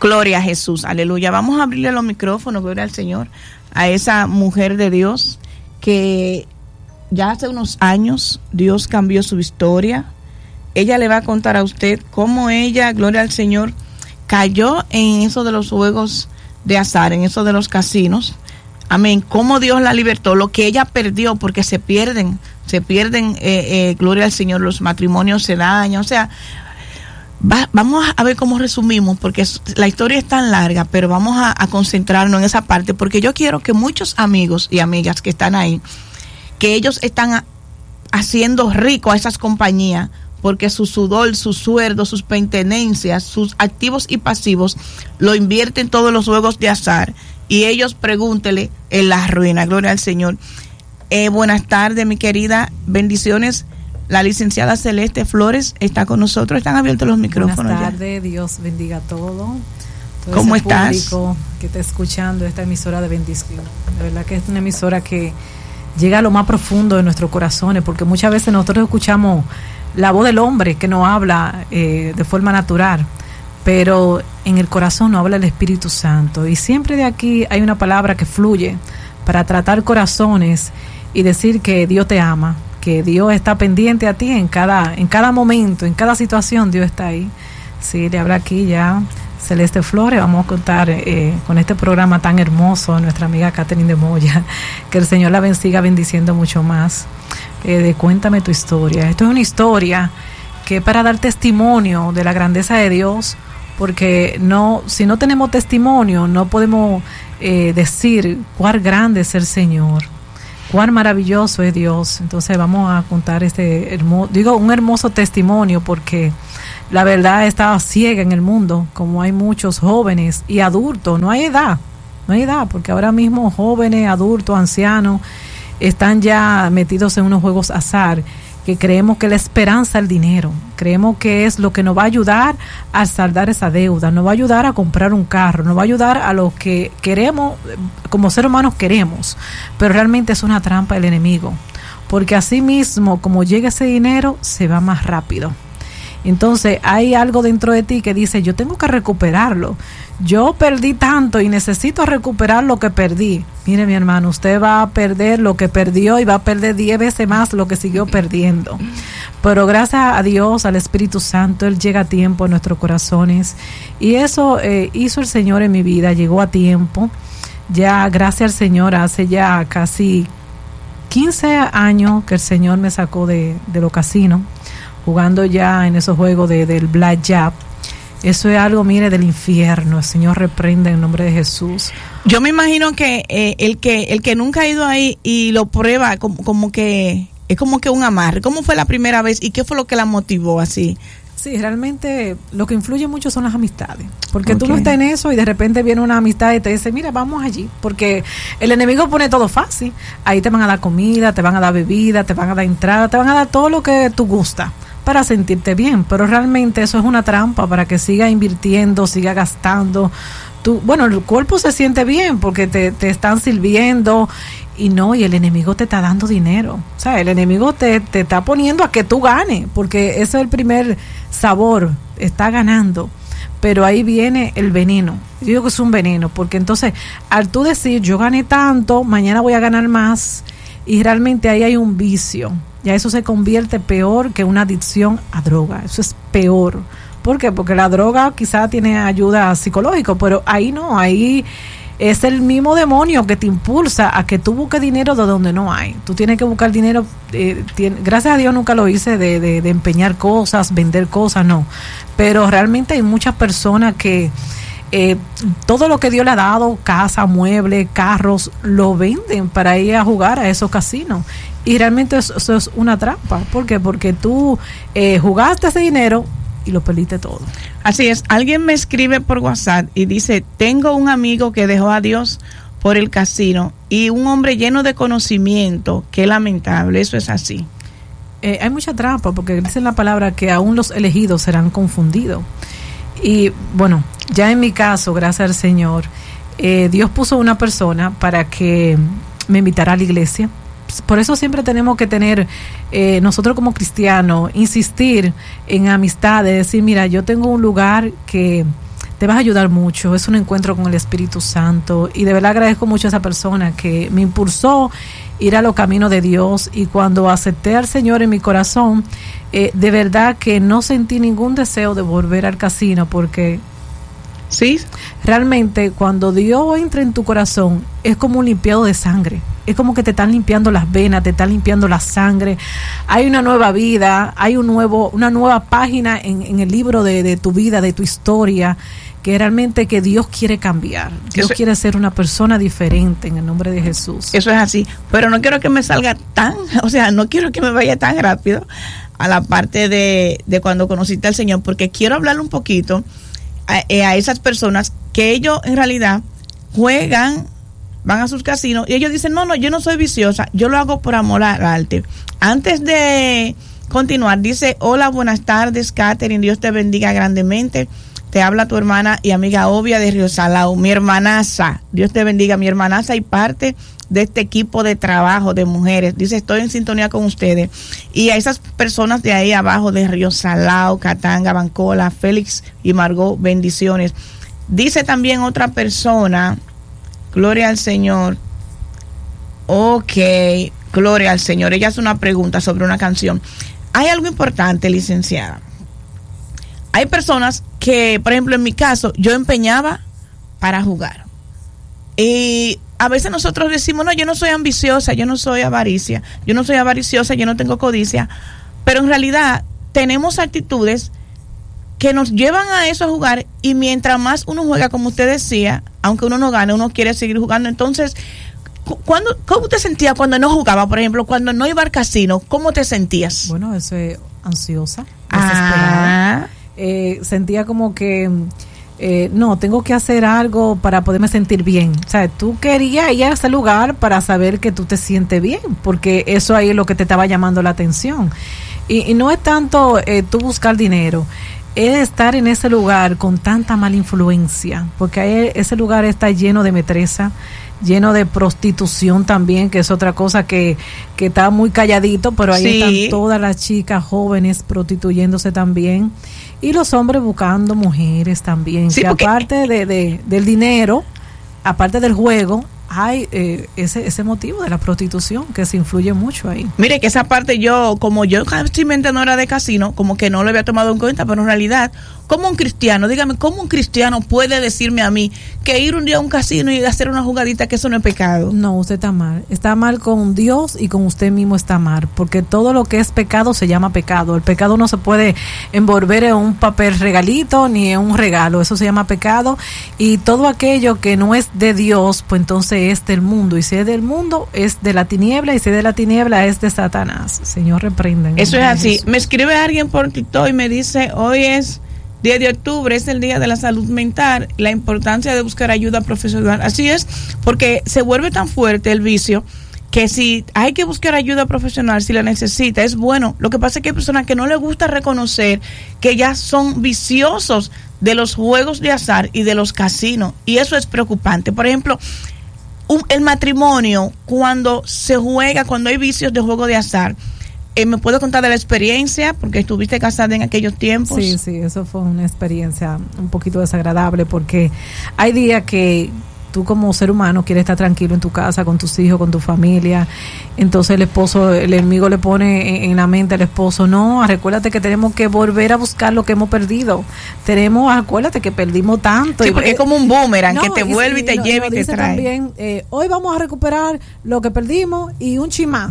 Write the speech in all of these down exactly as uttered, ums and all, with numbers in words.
Gloria a Jesús, aleluya. Vamos a abrirle los micrófonos, gloria al Señor, a esa mujer de Dios que ya hace unos años Dios cambió su historia. Ella le va a contar a usted cómo ella, gloria al Señor, cayó en eso de los juegos de azar, en eso de los casinos. Amén. Cómo Dios la libertó, lo que ella perdió, porque se pierden, se pierden, eh, eh, gloria al Señor, los matrimonios se dañan. O sea, va, vamos a ver cómo resumimos, porque es, la historia es tan larga, pero vamos a, a concentrarnos en esa parte, porque yo quiero que muchos amigos y amigas que están ahí, que ellos están a, haciendo rico a esas compañías, porque su sudor, su sueldo, sus pertenencias, sus activos y pasivos, lo invierten todos los juegos de azar, y ellos pregúntele en la ruina. Gloria al Señor. Eh, buenas tardes, mi querida, bendiciones. La licenciada Celeste Flores está con nosotros. Están abiertos los micrófonos. Buenas tardes, ya. Dios bendiga todo. todo ¿Cómo ese estás? Público que está escuchando esta emisora de bendición. De verdad que es una emisora que llega a lo más profundo de nuestros corazones, porque muchas veces nosotros escuchamos la voz del hombre que no habla eh, de forma natural, pero en el corazón no habla el Espíritu Santo, y siempre de aquí hay una palabra que fluye para tratar corazones y decir que Dios te ama, que Dios está pendiente a ti en cada, en cada momento, en cada situación. Dios está ahí. Sí, le habla aquí ya Celeste Flores. Vamos a contar eh, con este programa tan hermoso, nuestra amiga Catherine de Moya, que el Señor la ben, siga bendiciendo mucho más. Eh, de Cuéntame tu historia. Esto es una historia que es para dar testimonio de la grandeza de Dios, porque no, si no tenemos testimonio, no podemos eh, decir cuán grande es el Señor, cuán maravilloso es Dios. Entonces vamos a contar este hermoso, digo un hermoso testimonio, porque la verdad está ciega en el mundo, como hay muchos jóvenes y adultos. No hay edad, no hay edad, porque ahora mismo jóvenes, adultos, ancianos están ya metidos en unos juegos azar, que creemos que la esperanza es el dinero, creemos que es lo que nos va a ayudar a saldar esa deuda, nos va a ayudar a comprar un carro, nos va a ayudar a lo que queremos, como seres humanos queremos, pero realmente es una trampa del enemigo, porque así mismo como llega ese dinero, se va más rápido. Entonces hay algo dentro de ti que dice, yo tengo que recuperarlo, yo perdí tanto y necesito recuperar lo que perdí. Mire, mi hermano, usted va a perder lo que perdió y va a perder diez veces más lo que siguió perdiendo. Pero gracias a Dios, al Espíritu Santo, Él llega a tiempo a nuestros corazones, y eso eh, hizo el Señor en mi vida, llegó a tiempo. Ya gracias al Señor, hace ya casi quince años que el Señor me sacó de, de los casinos, jugando ya en esos juegos de, del blackjack. Eso es algo, mire, del infierno. El Señor reprende en nombre de Jesús. Yo me imagino que eh, el que el que nunca ha ido ahí y lo prueba, como, como que es como que un amarre. ¿Cómo fue la primera vez y qué fue lo que la motivó así? Sí, realmente lo que influye mucho son las amistades, porque Okay. tú no estás en eso y de repente viene una amistad y te dice, mira, vamos allí, porque el enemigo pone todo fácil. Ahí te van a dar comida, te van a dar bebida, te van a dar entrada, te van a dar todo lo que tú gustas para sentirte bien, pero realmente eso es una trampa para que siga invirtiendo, siga gastando. Tú, bueno, el cuerpo se siente bien porque te, te están sirviendo, y no, y el enemigo te está dando dinero. O sea, el enemigo te, te está poniendo a que tú ganes, porque ese es el primer sabor, está ganando. Pero ahí viene el veneno. Yo digo que es un veneno, porque entonces al tú decir, yo gané tanto, mañana voy a ganar más, y realmente ahí hay un vicio. Ya eso se convierte peor que una adicción a droga. Eso es peor. ¿Por qué? Porque la droga quizá tiene ayuda psicológica, pero ahí no, ahí es el mismo demonio que te impulsa a que tú busques dinero de donde no hay. Tú tienes que buscar dinero, eh, tiene, gracias a Dios nunca lo hice de, de, de empeñar cosas, vender cosas, no. Pero realmente hay muchas personas que eh, todo lo que Dios le ha dado, casa, muebles, carros, lo venden para ir a jugar a esos casinos. Y realmente eso, eso es una trampa. ¿Por qué? Porque tú eh, jugaste ese dinero y lo perdiste todo. Así es. Alguien me escribe por WhatsApp y dice, tengo un amigo que dejó a Dios por el casino, y un hombre lleno de conocimiento. Qué lamentable. Eso es así. Eh, hay mucha trampa, porque dice la palabra que aún los elegidos serán confundidos. Y bueno, ya en mi caso, gracias al Señor, eh, Dios puso una persona para que me invitara a la iglesia. Por eso siempre tenemos que tener, eh, nosotros como cristianos, insistir en amistades, decir, mira, yo tengo un lugar que te vas a ayudar mucho. Es un encuentro con el Espíritu Santo y de verdad agradezco mucho a esa persona que me impulsó ir a los caminos de Dios, y cuando acepté al Señor en mi corazón, eh, de verdad que no sentí ningún deseo de volver al casino, porque sí, realmente cuando Dios entra en tu corazón es como un limpiado de sangre. Es como que te están limpiando las venas, te están limpiando la sangre. Hay una nueva vida, hay un nuevo, una nueva página en, en el libro de, de tu vida, de tu historia, que realmente que Dios quiere cambiar. Dios eso, quiere ser una persona diferente en el nombre de Jesús. Eso es así, pero no quiero que me salga tan, o sea, no quiero que me vaya tan rápido a la parte de, de cuando conociste al Señor, porque quiero hablarle un poquito a, a esas personas que ellos en realidad juegan, van a sus casinos y ellos dicen, no, no, yo no soy viciosa, yo lo hago por amor al arte. Antes de continuar, dice, hola, buenas tardes, Catherine, Dios te bendiga grandemente. Te habla tu hermana y amiga Obvia de Río Salao, mi hermanaza. Dios te bendiga, mi hermanaza y parte de este equipo de trabajo de mujeres. Dice, estoy en sintonía con ustedes. Y a esas personas de ahí abajo de Río Salao, Catanga, Bancola, Félix y Margot, bendiciones. Dice también otra persona, gloria al Señor. Ok, gloria al Señor. Ella hace una pregunta sobre una canción. Hay algo importante, licenciada. Hay personas que, por ejemplo, en mi caso, yo empeñaba para jugar. Y a veces nosotros decimos, no, yo no soy ambiciosa, yo no soy avaricia, yo no soy avariciosa, yo no tengo codicia. Pero en realidad tenemos actitudes que nos llevan a eso, a jugar. Y mientras más uno juega, como usted decía, aunque uno no gane, uno quiere seguir jugando. Entonces, ¿cuándo, ¿cómo te sentías cuando no jugaba? Por ejemplo, cuando no iba al casino, ¿cómo te sentías? Bueno, eso es ansiosa, desesperada. Ah. Eh, sentía como que eh, no, tengo que hacer algo para poderme sentir bien. O sea, tú querías ir a ese lugar para saber que tú te sientes bien, porque eso ahí es lo que te estaba llamando la atención. Y, y no es tanto eh, tú buscar dinero, es estar en ese lugar con tanta mala influencia, porque ahí ese lugar está lleno de metresa, lleno de prostitución también, que es otra cosa que, que está muy calladito, pero ahí sí. Están todas las chicas jóvenes prostituyéndose también, y los hombres buscando mujeres también, sí, que porque... aparte de, de, del dinero, aparte del juego, hay eh, ese ese motivo de la prostitución que se influye mucho ahí. Mire que esa parte yo, como yo casi no era de casino, como que no lo había tomado en cuenta, pero en realidad, como un cristiano, dígame, ¿cómo un cristiano puede decirme a mí que ir un día a un casino y hacer una jugadita, que eso no es pecado? No, usted está mal. Está mal con Dios y con usted mismo está mal, porque todo lo que es pecado se llama pecado. El pecado no se puede envolver en un papel regalito ni en un regalo, eso se llama pecado, y todo aquello que no es de Dios, pues entonces es del mundo, y si es del mundo es de la tiniebla, y si es de la tiniebla es de Satanás. Señor, reprenden. Eso es así. Jesús. Me escribe alguien por TikTok y me dice, hoy es diez de octubre, es el día de la salud mental, la importancia de buscar ayuda profesional. Así es, porque se vuelve tan fuerte el vicio que si hay que buscar ayuda profesional, si la necesita, es bueno. Lo que pasa es que hay personas que no les gusta reconocer que ya son viciosos de los juegos de azar y de los casinos, y eso es preocupante. Por ejemplo, un, el matrimonio, cuando se juega, cuando hay vicios de juego de azar, Eh, ¿me puedo contar de la experiencia? Porque estuviste casada en aquellos tiempos. Sí, sí, eso fue una experiencia un poquito desagradable, porque hay días que tú como ser humano quieres estar tranquilo en tu casa, con tus hijos, con tu familia. Entonces el esposo, el enemigo le pone en, en la mente al esposo, no, recuérdate que tenemos que volver a buscar lo que hemos perdido. Tenemos, acuérdate que perdimos tanto. Sí, porque y, es como un boomerang, no, que te y vuelve sí, y te no, lleva y te trae. También, eh, hoy vamos a recuperar lo que perdimos y un chimá.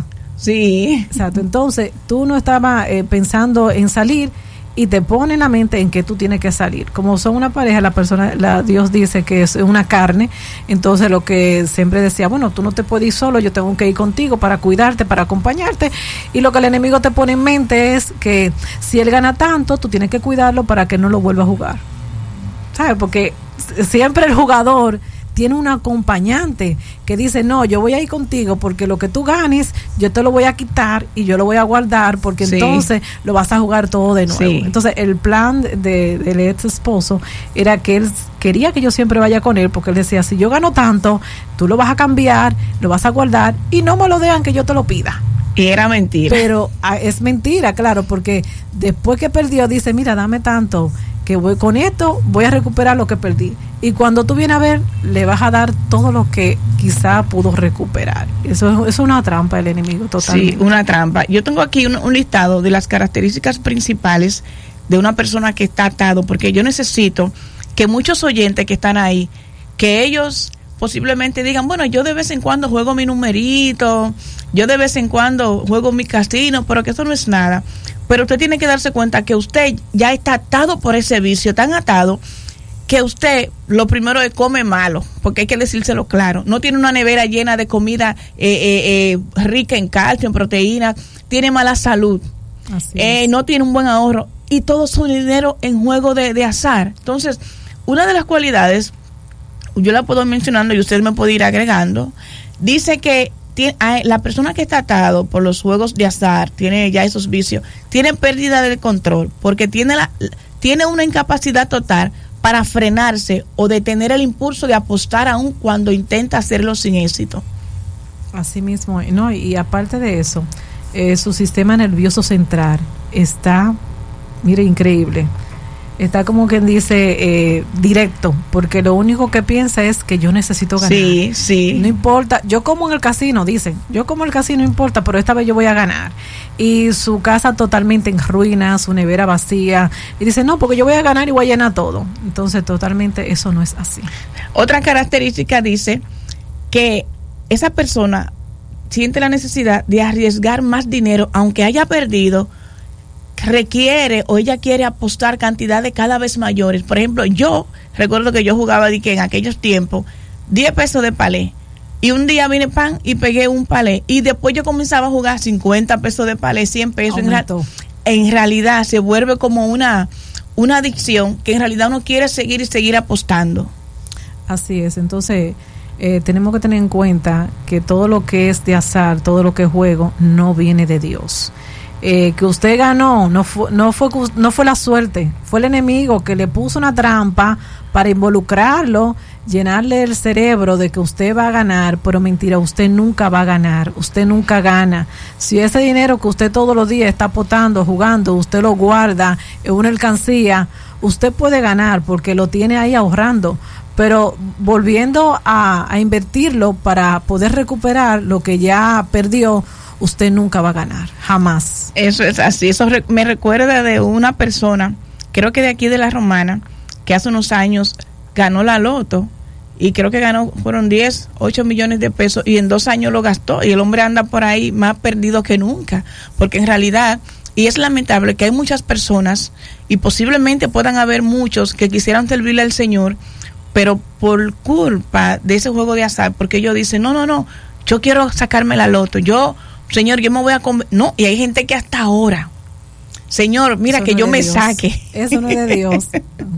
Sí. Exacto. Entonces, tú no estabas eh, pensando en salir y te pone en la mente en que tú tienes que salir. Como son una pareja, la persona, la Dios dice que es una carne, entonces lo que siempre decía, bueno, tú no te puedes ir solo, yo tengo que ir contigo para cuidarte, para acompañarte, y lo que el enemigo te pone en mente es que si él gana tanto, tú tienes que cuidarlo para que no lo vuelva a jugar. ¿Sabes? Porque siempre el jugador tiene un acompañante que dice, no, yo voy a ir contigo porque lo que tú ganes, yo te lo voy a quitar y yo lo voy a guardar, porque sí. Entonces lo vas a jugar todo de nuevo. Sí. Entonces el plan de, del ex esposo era que él quería que yo siempre vaya con él, porque él decía, si yo gano tanto, tú lo vas a cambiar, lo vas a guardar y no me lo dejan que yo te lo pida. Y era mentira. Pero es mentira, claro, porque después que perdió dice, mira, dame tanto, que voy con esto, voy a recuperar lo que perdí. Y cuando tú vienes a ver, le vas a dar todo lo que quizá pudo recuperar. Eso, eso es una trampa del enemigo, totalmente. Sí, una trampa. Yo tengo aquí un, un listado de las características principales de una persona que está atado, porque yo necesito que muchos oyentes que están ahí, que ellos posiblemente digan, bueno, yo de vez en cuando juego mi numerito, yo de vez en cuando juego mi casino, pero que eso no es nada. Pero usted tiene que darse cuenta que usted ya está atado por ese vicio, tan atado, que usted lo primero es come malo, porque hay que decírselo claro. No tiene una nevera llena de comida eh, eh, eh, rica en calcio, en proteína, tiene mala salud, eh, no tiene un buen ahorro, y todo su dinero en juego de, de azar. Entonces, una de las cualidades, yo la puedo ir mencionando y usted me puede ir agregando, dice que tiene, la persona que está atado por los juegos de azar, tiene ya esos vicios, tiene pérdida de control, porque tiene, la, tiene una incapacidad total para frenarse o detener el impulso de apostar aún cuando intenta hacerlo sin éxito. Así mismo, no, y aparte de eso, eh, su sistema nervioso central está, mire, increíble. Está como quien dice eh, directo, porque lo único que piensa es que yo necesito ganar. Sí, sí. No importa, yo como en el casino, dicen, yo como en el casino no importa, pero esta vez yo voy a ganar. Y su casa totalmente en ruinas, su nevera vacía, y dice, no, porque yo voy a ganar y voy a llenar todo. Entonces, totalmente eso no es así. Otra característica dice que esa persona siente la necesidad de arriesgar más dinero, aunque haya perdido, requiere o ella quiere apostar cantidades cada vez mayores. Por ejemplo, yo recuerdo que yo jugaba de que en aquellos tiempos diez pesos de palé, y un día vine pan y pegué un palé, y después yo comenzaba a jugar cincuenta pesos de palé, cien pesos. En, ra- en realidad se vuelve como una una adicción que en realidad uno quiere seguir y seguir apostando. Así es. Entonces eh, tenemos que tener en cuenta que todo lo que es de azar, todo lo que es juego, no viene de Dios. Eh, que usted ganó, no fue, no fue no fue la suerte, fue el enemigo que le puso una trampa para involucrarlo, llenarle el cerebro de que usted va a ganar, pero mentira, usted nunca va a ganar, usted nunca gana. Si ese dinero que usted todos los días está apostando, jugando, usted lo guarda en una alcancía, usted puede ganar porque lo tiene ahí ahorrando, pero volviendo a, a invertirlo para poder recuperar lo que ya perdió, usted nunca va a ganar, jamás. Eso es así. Eso re- me recuerda de una persona, creo que de aquí de La Romana, que hace unos años ganó la loto, y creo que ganó, fueron diez, ocho millones de pesos, y en dos años lo gastó, y el hombre anda por ahí más perdido que nunca, porque en realidad, y es lamentable que hay muchas personas, y posiblemente puedan haber muchos que quisieran servirle al Señor, pero por culpa de ese juego de azar, porque ellos dicen, no, no, no, yo quiero sacarme la loto, yo... Señor, yo me voy a... Con... No, y hay gente que hasta ahora, Señor, mira, eso que no yo me Dios. Saque. Eso no es de Dios.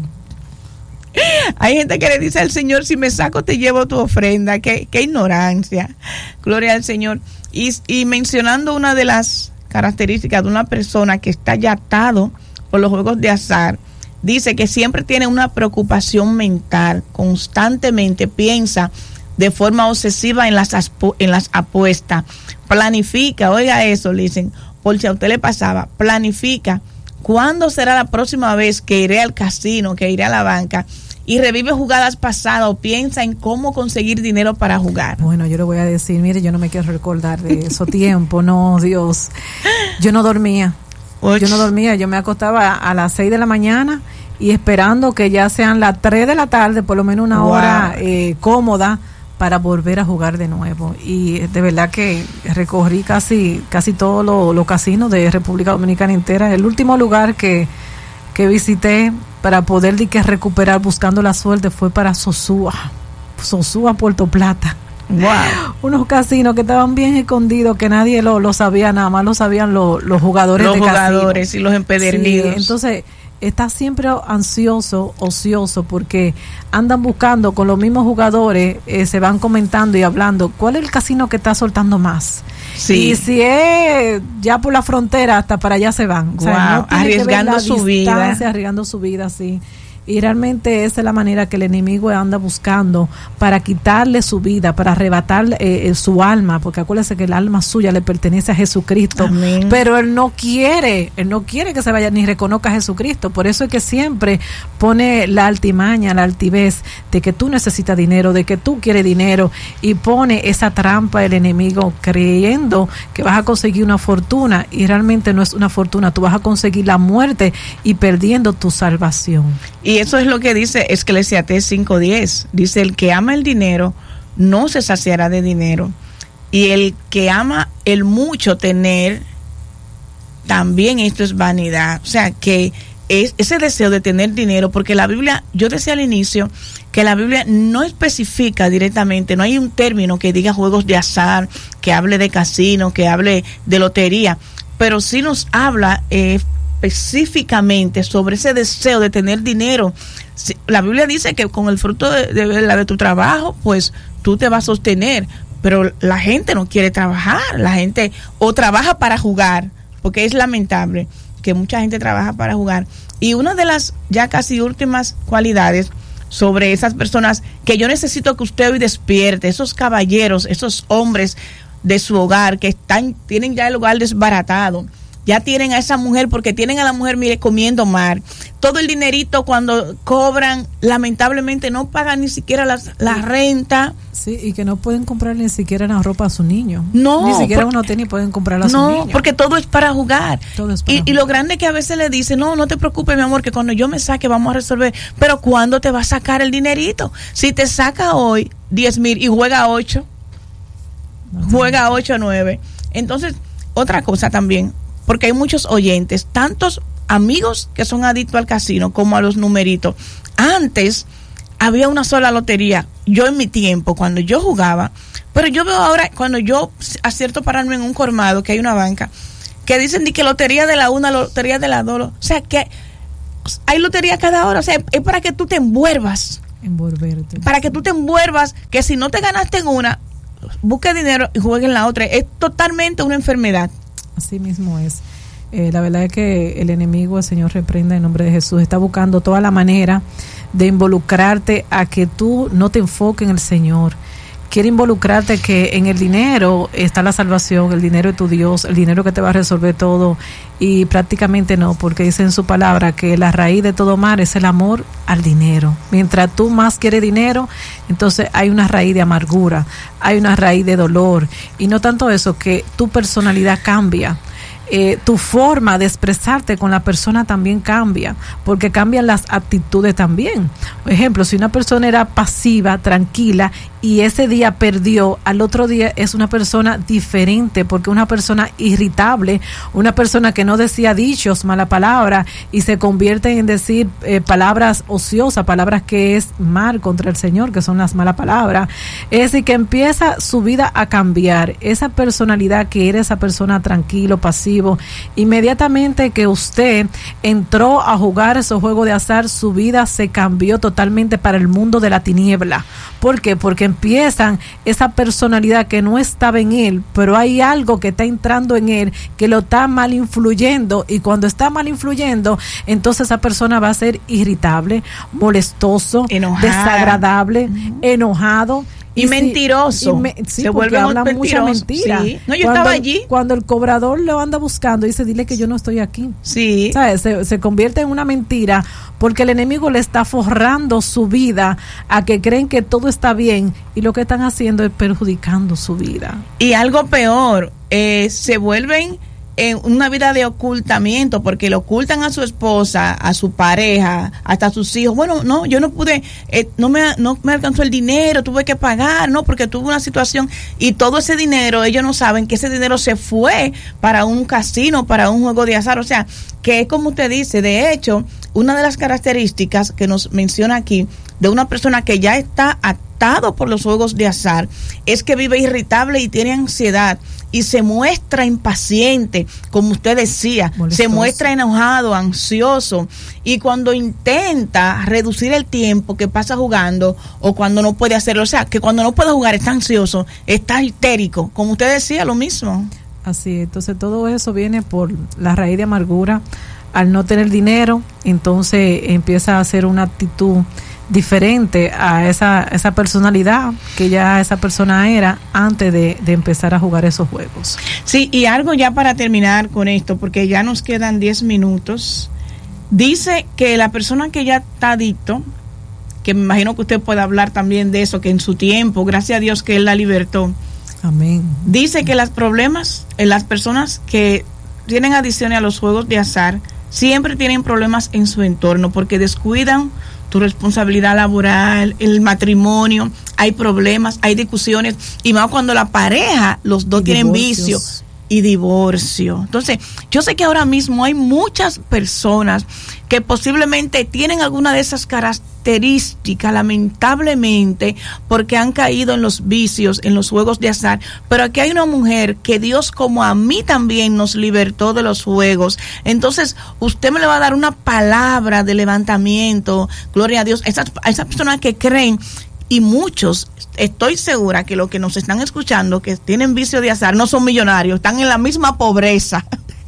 Hay gente que le dice al Señor, si me saco te llevo tu ofrenda. Qué, qué ignorancia. Gloria al Señor. Y, y mencionando una de las características de una persona que está ya atado por los juegos de azar, dice que siempre tiene una preocupación mental, constantemente piensa de forma obsesiva en las, aspo, en las apuestas, planifica, oiga eso, le dicen, por si a usted le pasaba, planifica cuándo será la próxima vez que iré al casino, que iré a la banca, y revive jugadas pasadas o piensa en cómo conseguir dinero para jugar. Bueno, yo le voy a decir, mire, yo no me quiero recordar de esos tiempos, no, Dios, yo no dormía, Och. yo no dormía, yo me acostaba a las seis de la mañana y esperando que ya sean las tres de la tarde, por lo menos una wow. hora eh, cómoda, para volver a jugar de nuevo. Y de verdad que recorrí casi casi todos los lo casinos de República Dominicana entera. El último lugar que, que visité para poder de que recuperar buscando la suerte fue para Sosúa, Sosúa, Puerto Plata. Wow. Unos casinos que estaban bien escondidos, que nadie lo, lo sabía, nada más lo sabían lo, los jugadores los de jugadores casino. Y los empedernidos. Sí, entonces está siempre ansioso, ocioso, porque andan buscando con los mismos jugadores, eh, se van comentando y hablando, ¿cuál es el casino que está soltando más? Sí. Y si es ya por la frontera, hasta para allá se van. Wow. O sea, no arriesgando su vida. Arriesgando su vida, sí. Y realmente esa es la manera que el enemigo anda buscando para quitarle su vida, para arrebatarle eh, su alma, porque acuérdese que el alma suya le pertenece a Jesucristo. Amén. Pero él no quiere, él no quiere que se vaya ni reconozca a Jesucristo. Por eso es que siempre pone la altimaña, la altivez de que tú necesitas dinero, de que tú quieres dinero, y pone esa trampa el enemigo creyendo que vas a conseguir una fortuna, y realmente no es una fortuna, tú vas a conseguir la muerte y perdiendo tu salvación. Y eso es lo que dice Eclesiastés cinco diez. Dice, el que ama el dinero no se saciará de dinero, y el que ama el mucho tener, también esto es vanidad. O sea, que es ese deseo de tener dinero, porque la Biblia, yo decía al inicio que la Biblia no especifica directamente, no hay un término que diga juegos de azar, que hable de casino, que hable de lotería, pero sí nos habla eh, específicamente sobre ese deseo de tener dinero. La Biblia dice que con el fruto de, de, de, de tu trabajo, pues tú te vas a sostener, pero la gente no quiere trabajar, la gente o trabaja para jugar, porque es lamentable que mucha gente trabaja para jugar. Y una de las ya casi últimas cualidades sobre esas personas que yo necesito que usted hoy despierte, esos caballeros, esos hombres de su hogar que están, tienen ya el hogar desbaratado, ya tienen a esa mujer, porque tienen a la mujer, mire, comiendo mal. Todo el dinerito cuando cobran, lamentablemente no pagan ni siquiera las, la renta. Sí, y que no pueden comprar ni siquiera una ropa a su niño. No. Ni siquiera porque, uno tenis pueden comprar a su no, niño. No, porque todo es para jugar. Todo es para y, jugar. Y lo grande que a veces le dicen, no, no te preocupes, mi amor, que cuando yo me saque vamos a resolver. Pero ¿cuándo te va a sacar el dinerito? Si te saca hoy diez mil y juega ocho, no, juega ocho o nueve. Entonces, otra cosa también, porque hay muchos oyentes, tantos amigos que son adictos al casino como a los numeritos. Antes había una sola lotería, yo en mi tiempo, cuando yo jugaba, pero yo veo ahora, cuando yo acierto pararme en un colmado, que hay una banca, que dicen de que lotería de la una, lotería de la dos, o sea, que hay lotería cada hora, o sea, es para que tú te envuelvas. Envolverte. Para que tú te envuelvas, que si no te ganaste en una, busque dinero y juegue en la otra. Es totalmente una enfermedad. Así mismo es. Eh, la verdad es que el enemigo, el Señor reprenda en nombre de Jesús, está buscando toda la manera de involucrarte a que tú no te enfoques en el Señor. Quiere involucrarte que en el dinero está la salvación, el dinero es tu Dios, el dinero que te va a resolver todo, y prácticamente no, porque dice en su palabra que la raíz de todo mal es el amor al dinero. Mientras tú más quieres dinero, entonces hay una raíz de amargura, hay una raíz de dolor, y no tanto eso, que tu personalidad cambia. Eh, tu forma de expresarte con la persona también cambia, porque cambian las actitudes también. Por ejemplo, si una persona era pasiva, tranquila, y ese día perdió, al otro día es una persona diferente, porque una persona irritable, una persona que no decía dichos, mala palabra, y se convierte en decir eh, palabras ociosas, palabras que es mal contra el Señor, que son las malas palabras. Es decir, que empieza su vida a cambiar. Esa personalidad que era esa persona tranquilo, pasivo, inmediatamente que usted entró a jugar esos juegos de azar, su vida se cambió totalmente para el mundo de la tiniebla. ¿Por qué? Porque empiezan esa personalidad que no estaba en él, pero hay algo que está entrando en él que lo está mal influyendo, y cuando está mal influyendo, entonces esa persona va a ser irritable, molestoso, enojado, desagradable, uh-huh. enojado. Y, y mentiroso. Y me, sí, se vuelve habla mucha mentira. Sí. No, yo cuando, estaba allí. Cuando el cobrador lo anda buscando, dice, dile que yo no estoy aquí. Sí. ¿Sabes? Se, se convierte en una mentira, porque el enemigo le está forrando su vida a que creen que todo está bien, y lo que están haciendo es perjudicando su vida. Y algo peor, eh, se vuelven en una vida de ocultamiento, porque le ocultan a su esposa, a su pareja, hasta a sus hijos. Bueno, no, yo no pude, eh, no me no me alcanzó el dinero, tuve que pagar, no, porque tuve una situación, y todo ese dinero, ellos no saben que ese dinero se fue para un casino, para un juego de azar. O sea, que es como usted dice. De hecho, una de las características que nos menciona aquí de una persona que ya está atado por los juegos de azar es que vive irritable y tiene ansiedad, y se muestra impaciente, como usted decía, molestoso. Se muestra enojado, ansioso, y cuando intenta reducir el tiempo que pasa jugando, o cuando no puede hacerlo, o sea, que cuando no puede jugar está ansioso, está histérico, como usted decía, lo mismo. Así, entonces todo eso viene por la raíz de amargura, al no tener dinero, entonces empieza a hacer una actitud diferente a esa esa personalidad que ya esa persona era antes de, de empezar a jugar esos juegos. Sí, y algo ya para terminar con esto, porque ya nos quedan diez minutos. Dice que la persona que ya está adicto, que me imagino que usted puede hablar también de eso, que en su tiempo, gracias a Dios que Él la libertó. Amén. Dice que los problemas, en las personas que tienen adicciones a los juegos de azar, siempre tienen problemas en su entorno, porque descuidan tu responsabilidad laboral, el matrimonio, hay problemas, hay discusiones, y más cuando la pareja, los dos tienen vicio y divorcio. Entonces, yo sé que ahora mismo hay muchas personas que posiblemente tienen alguna de esas características, lamentablemente, porque han caído en los vicios, en los juegos de azar, pero aquí hay una mujer que Dios, como a mí también, nos libertó de los juegos. Entonces, usted me le va a dar una palabra de levantamiento, gloria a Dios, a esas, a esas personas que creen, y muchos, estoy segura que los que nos están escuchando, que tienen vicio de azar, no son millonarios, están en la misma pobreza.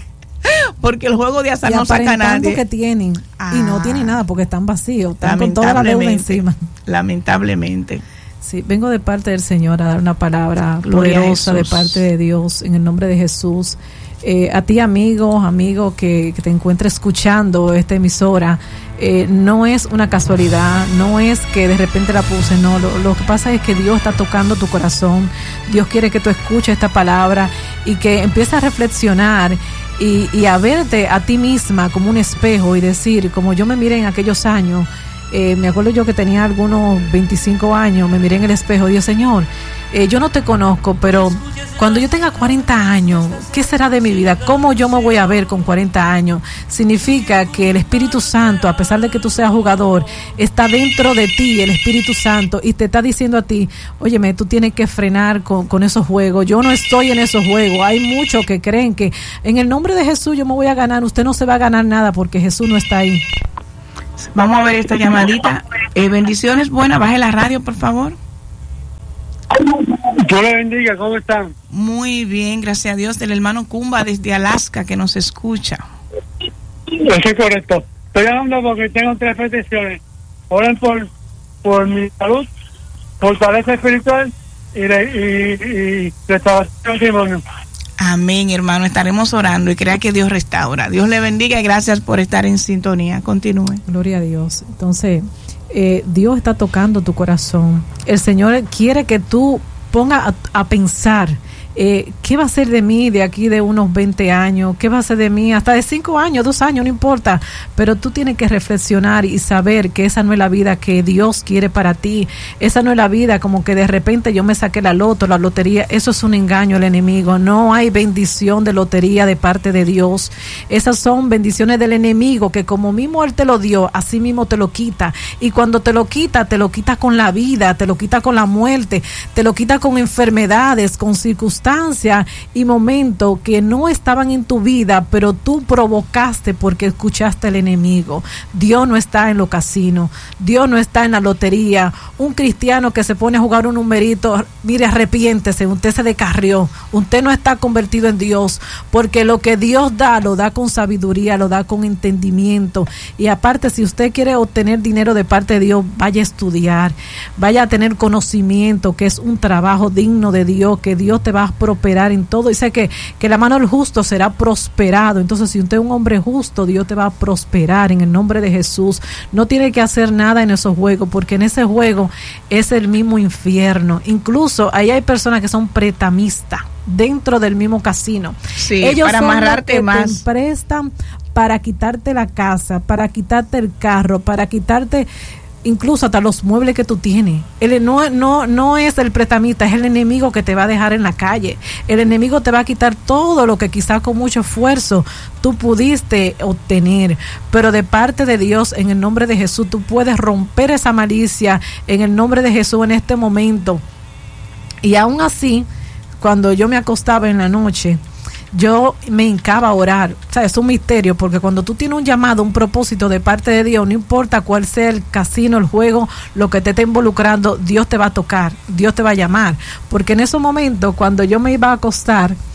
Porque el juego de azar y no saca a nadie. Que tienen, ah, y no tienen nada porque están vacíos, están con toda la deuda encima. Lamentablemente. Sí, vengo de parte del Señor a dar una palabra gloriosa de parte de Dios en el nombre de Jesús. Eh, a ti, amigos, amigos que, que te encuentres escuchando esta emisora, eh, no es una casualidad, no es que de repente la puse, no, lo, lo que pasa es que Dios está tocando tu corazón. Dios quiere que tú escuches esta palabra y que empieces a reflexionar y, y a verte a ti misma como un espejo y decir, como yo me miré en aquellos años, eh, me acuerdo yo que tenía algunos veinticinco años, me miré en el espejo y dije, Señor, eh, yo no te conozco, pero cuando yo tenga cuarenta años, ¿qué será de mi vida? ¿Cómo yo me voy a ver con cuarenta años? Significa que el Espíritu Santo, a pesar de que tú seas jugador, está dentro de ti, el Espíritu Santo, y te está diciendo a ti, óyeme, tú tienes que frenar con, con esos juegos. Yo no estoy en esos juegos. Hay muchos que creen que en el nombre de Jesús yo me voy a ganar. Usted no se va a ganar nada porque Jesús no está ahí. Vamos a ver esta llamadita. Eh, bendiciones, buenas. Baje la radio, por favor. Dios le bendiga, ¿cómo están? Muy bien, gracias a Dios, del hermano Cumba desde Alaska que nos escucha. Eso es correcto. Estoy hablando porque tengo tres peticiones. Oren por, por mi salud, fortaleza espiritual y, y, y restauración del matrimonio. Amén, hermano, estaremos orando y crea que Dios restaura. Dios le bendiga y gracias por estar en sintonía. Continúe. Gloria a Dios. Entonces, eh, Dios está tocando tu corazón. El Señor quiere que tú pongas a, a pensar, eh, ¿qué va a ser de mí de aquí de unos veinte años? ¿Qué va a ser de mí hasta de cinco años, dos años? No importa, pero tú tienes que reflexionar y saber que esa no es la vida que Dios quiere para ti. Esa no es la vida como que de repente yo me saqué la loto, la lotería. Eso es un engaño al enemigo. No hay bendición de lotería de parte de Dios. Esas son bendiciones del enemigo que como mismo Él te lo dio, así mismo te lo quita. Y cuando te lo quita, te lo quita con la vida, te lo quita con la muerte, te lo quita con enfermedades, con circunstancias y momentos que no estaban en tu vida, pero tú provocaste porque escuchaste al enemigo. Dios no está en los casinos, Dios no está en la lotería. Un cristiano que se pone a jugar un numerito, mire, arrepiéntese, usted se descarrió, usted no está convertido en Dios, porque lo que Dios da, lo da con sabiduría, lo da con entendimiento. Y aparte, si usted quiere obtener dinero de parte de Dios, vaya a estudiar, vaya a tener conocimiento, que es un trabajo digno de Dios, que Dios te va a prosperar en todo. Dice que, que la mano del justo será prosperado. Entonces, si usted es un hombre justo, Dios te va a prosperar en el nombre de Jesús. No tiene que hacer nada en esos juegos, porque en ese juego es el mismo infierno. Incluso ahí hay personas que son pretamistas dentro del mismo casino. Sí, ellos para son amarrarte los que más. te prestan para quitarte la casa, para quitarte el carro, para quitarte incluso hasta los muebles que tú tienes. Él no, no, no es el prestamista, es el enemigo que te va a dejar en la calle. El enemigo te va a quitar todo lo que quizás con mucho esfuerzo tú pudiste obtener, pero de parte de Dios, en el nombre de Jesús, tú puedes romper esa malicia en el nombre de Jesús en este momento. Y aún así, cuando yo me acostaba en la noche, yo me hincaba a orar. O sea, es un misterio, porque cuando tú tienes un llamado, un propósito de parte de Dios, no importa cuál sea el casino, el juego, lo que te esté involucrando, Dios te va a tocar, Dios te va a llamar. Porque en esos momentos, cuando yo me iba a acostar,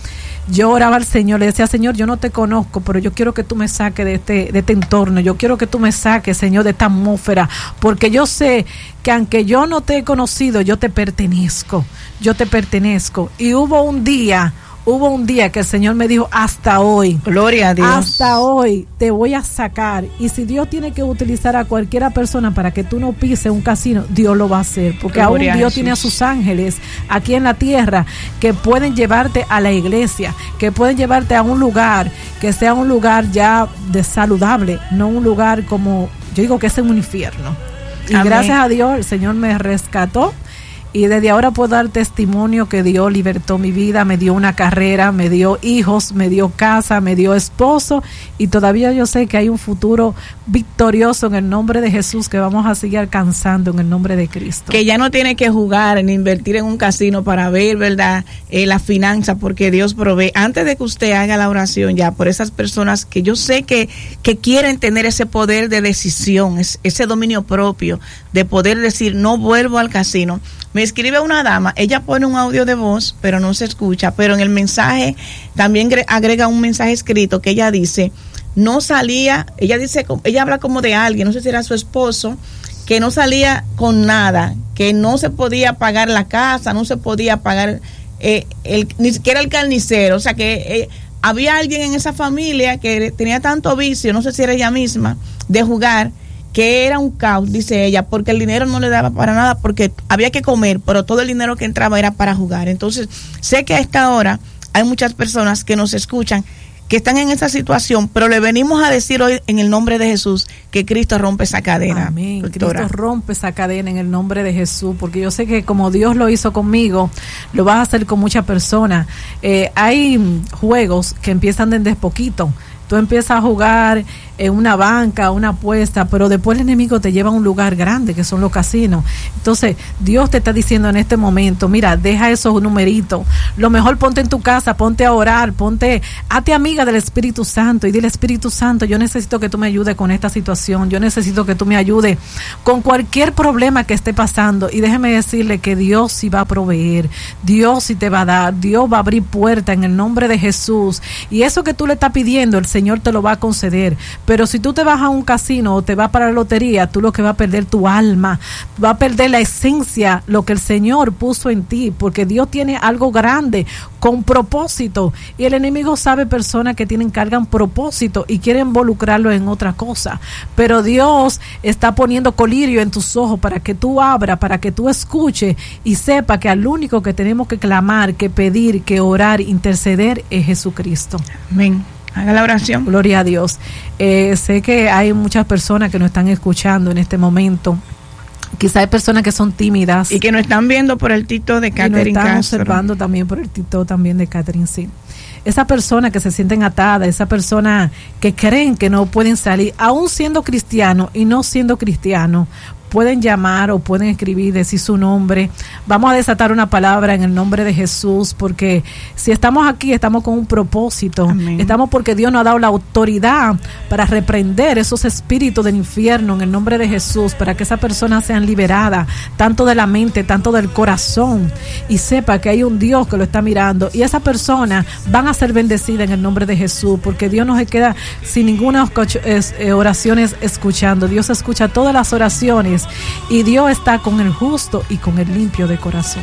yo oraba al Señor, le decía, Señor, yo no te conozco, pero yo quiero que tú me saques de este, de este entorno, yo quiero que tú me saques, Señor, de esta atmósfera, porque yo sé que aunque yo no te he conocido, yo te pertenezco, yo te pertenezco. Y hubo un día, Hubo un día que el Señor me dijo, hasta hoy, gloria a Dios, hasta hoy te voy a sacar. Y si Dios tiene que utilizar a cualquiera persona para que tú no pises un casino, Dios lo va a hacer, porque gloria aún Dios a tiene a sus ángeles aquí en la tierra que pueden llevarte a la iglesia, que pueden llevarte a un lugar que sea un lugar ya de saludable, no un lugar como, yo digo que es un infierno. Y amén. Gracias a Dios el Señor me rescató. Y desde ahora puedo dar testimonio que Dios libertó mi vida, me dio una carrera, me dio hijos, me dio casa, me dio esposo, y todavía yo sé que hay un futuro victorioso en el nombre de Jesús que vamos a seguir alcanzando en el nombre de Cristo. Que ya no tiene que jugar ni invertir en un casino para ver, ¿verdad?, eh, la finanza, porque Dios provee. Antes de que usted haga la oración ya por esas personas que yo sé que, que quieren tener ese poder de decisión, es, ese dominio propio, de poder decir, no vuelvo al casino. Me escribe una dama, ella pone un audio de voz, pero no se escucha, pero en el mensaje también agrega un mensaje escrito que ella dice, no salía, ella dice, ella habla como de alguien, no sé si era su esposo, que no salía con nada, que no se podía pagar la casa, no se podía pagar eh, el, ni siquiera el carnicero, o sea que eh, había alguien en esa familia que tenía tanto vicio, no sé si era ella misma, de jugar, que era un caos, dice ella, porque el dinero no le daba para nada, porque había que comer, pero todo el dinero que entraba era para jugar. Entonces, sé que a esta hora hay muchas personas que nos escuchan, que están en esa situación, pero le venimos a decir hoy en el nombre de Jesús que Cristo rompe esa cadena. Amén. Doctora. Cristo rompe esa cadena en el nombre de Jesús, porque yo sé que como Dios lo hizo conmigo, lo vas a hacer con muchas personas. Eh, hay juegos que empiezan desde poquito. Tú empiezas a jugar en una banca, una apuesta, pero después el enemigo te lleva a un lugar grande, que son los casinos. Entonces, Dios te está diciendo en este momento, mira, deja esos numeritos. Lo mejor ponte en tu casa, ponte a orar, ponte, hazte amiga del Espíritu Santo y dile, Espíritu Santo, yo necesito que tú me ayudes con esta situación, yo necesito que tú me ayudes con cualquier problema que esté pasando. Y déjeme decirle que Dios sí va a proveer, Dios sí te va a dar, Dios va a abrir puertas en el nombre de Jesús. Y eso que tú le estás pidiendo, el Señor te lo va a conceder. Pero si tú te vas a un casino o te vas para la lotería, tú lo que vas a perder tu alma, va a perder la esencia, lo que el Señor puso en ti, porque Dios tiene algo grande con propósito, y el enemigo sabe personas que tienen cargan propósito y quieren involucrarlo en otra cosa, pero Dios está poniendo colirio en tus ojos para que tú abras, para que tú escuches y sepa que al único que tenemos que clamar, que pedir, que orar, interceder es Jesucristo. Amén. Haga la oración. Gloria a Dios. Eh, sé que hay muchas personas que nos están escuchando en este momento. Quizá hay personas que son tímidas. Y que nos están viendo por el TikTok de Catherine Castro. Y nos están observando también por el TikTok también de Catherine, sí. Esa persona que se sienten atadas, esa persona que creen que no pueden salir, aún siendo cristiano y no siendo cristiano, pueden llamar o pueden escribir, decir su nombre. Vamos a desatar una palabra en el nombre de Jesús, porque si estamos aquí, estamos con un propósito. Amén. Estamos porque Dios nos ha dado la autoridad para reprender esos espíritus del infierno en el nombre de Jesús, para que esas personas sean liberadas, tanto de la mente, tanto del corazón, y sepa que hay un Dios que lo está mirando, y esas personas van a ser bendecidas en el nombre de Jesús, porque Dios no se queda sin ninguna oraciones escuchando. Dios escucha todas las oraciones, y Dios está con el justo y con el limpio de corazón.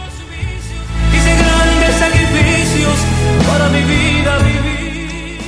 Hice grandes sacrificios para mi vida vivir.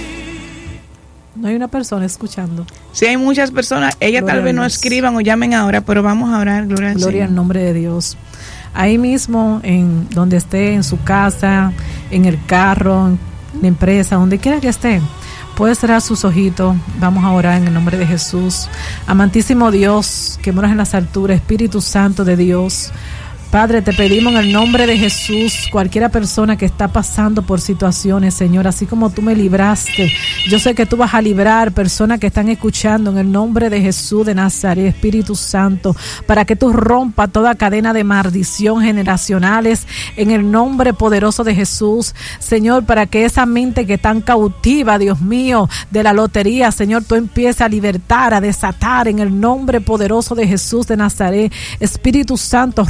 No hay una persona escuchando. Sí, hay muchas personas. Ella tal vez no escriban o llamen ahora, pero vamos a orar. Gloria al Señor. Gloria al nombre de Dios. Ahí mismo, en donde esté, en su casa, en el carro, en la empresa, donde quiera que esté, puede cerrar sus ojitos. Vamos a orar en el nombre de Jesús. Amantísimo Dios, que moras en las alturas, Espíritu Santo de Dios, Padre, te pedimos en el nombre de Jesús, cualquiera persona que está pasando por situaciones, Señor, así como tú me libraste, yo sé que tú vas a librar personas que están escuchando en el nombre de Jesús de Nazaret, Espíritu Santo, para que tú rompas toda cadena de maldición generacionales en el nombre poderoso de Jesús, Señor, para que esa mente que está cautiva, Dios mío, de la lotería, Señor, tú empieces a libertar, a desatar en el nombre poderoso de Jesús de Nazaret. Espíritu Santo, rompe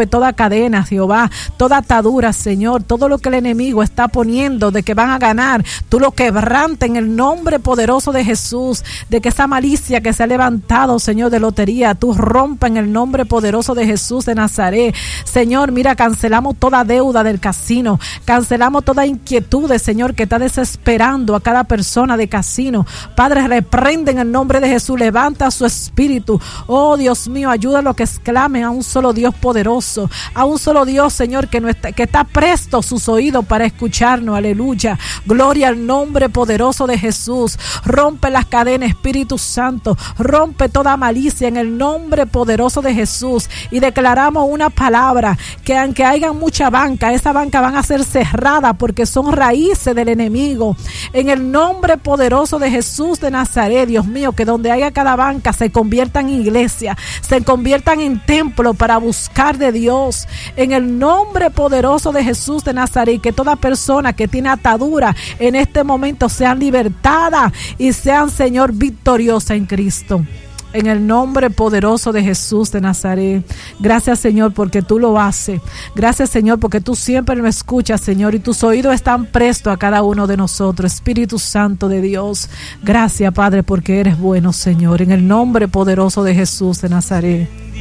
toda cadena, Jehová, toda atadura, Señor, todo lo que el enemigo está poniendo de que van a ganar, tú lo quebrantas en el nombre poderoso de Jesús, de que esa malicia que se ha levantado, Señor, de lotería, tú rompa en el nombre poderoso de Jesús de Nazaret. Señor, mira, cancelamos toda deuda del casino, cancelamos toda inquietud, Señor, que está desesperando a cada persona de casino. Padre, reprende en el nombre de Jesús, levanta su espíritu. Oh, Dios mío, ayuda a los que exclamen a un solo Dios poderoso, a un solo Dios, Señor, que, no está, que está presto sus oídos para escucharnos. Aleluya. Gloria al nombre poderoso de Jesús. Rompe las cadenas, Espíritu Santo. Rompe toda malicia en el nombre poderoso de Jesús. Y declaramos una palabra, que aunque haya mucha banca, esa banca van a ser cerrada porque son raíces del enemigo. En el nombre poderoso de Jesús de Nazaret, Dios mío, que donde haya cada banca se conviertan en iglesia, se conviertan en templo para buscar de Dios. En el nombre poderoso de Jesús de Nazaret, que toda persona que tiene atadura en este momento sean libertadas y sean, Señor, victoriosas en Cristo. En el nombre poderoso de Jesús de Nazaret. Gracias, Señor, porque tú lo haces. Gracias, Señor, porque tú siempre nos escuchas, Señor, y tus oídos están prestos a cada uno de nosotros. Espíritu Santo de Dios. Gracias, Padre, porque eres bueno, Señor. En el nombre poderoso de Jesús de Nazaret.